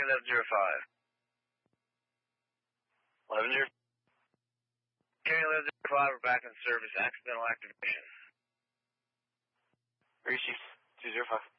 1105. 1105. Carry 1105, we're back in service. Accidental activation. Receive 205.